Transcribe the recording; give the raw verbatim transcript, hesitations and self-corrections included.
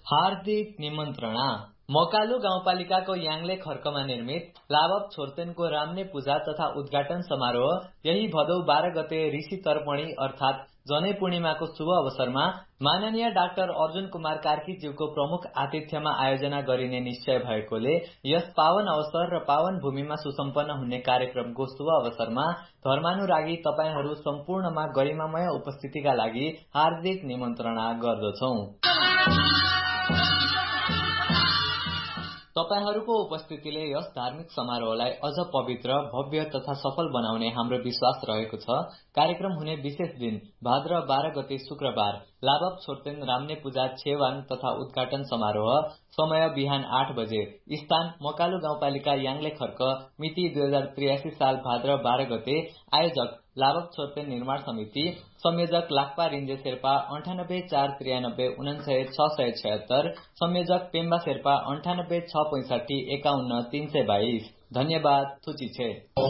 हार्दिक निमन्त्रणा। मकालु गाउँपालिकाको याङले खर्कमा निर्मित लाभप छोर्तेनको रामने पूजा तथा उद्घाटन समारोह यही भदौ बाह्र गते ऋषि तर्पणी अर्थात जनै पूर्णिमाको शुभ अवसरमा माननीय डाक्टर अर्जुन कुमार कार्कीज्यूको प्रमुख आतिथ्यमा आयोजना गरिने निश्चय भएकोले यस पावन अवसर र पावन भूमिमा सुसम्पन्न हुने कार्यक्रमको शुभ अवसरमा धर्मानुरागी तपाईहरू सम्पूर्णमा गरिमामय उपस्थितिका लागि हार्दिक निमन्त्रणा गर्दछौं। तपाईहरूको उपस्थितिले यस धार्मिक समारोहलाई अझ पवित्र, भव्य तथा सफल बनाउने हाम्रो विश्वास रहेको छ। कार्यक्रम हुने विशेष दिन भाद्र बाह्र गते शुक्रबार लाभप छोर्तेन रामने पूजा छेवाङ तथा उद्घाटन समारोह समय बिहान आठ बजे, स्थान मकालु गाउँपालिका याङले खर्क, मिति दुई हजार त्रियासी साल भाद्र बाह्र गते। आयोजक लाभप छोर्तेन निर्माण समिति, संयोजक लाक्पा रिन्जे शेर्पा अन्ठानब्बे चार त्रियानब्बे उनासय छ सय छयत्तर, संयोजक पेम्बा शेर्पा अन्ठानब्बे छ पैंसठी एकाउन्न तीन सय बाइस। धन्यवाद। थुची छे।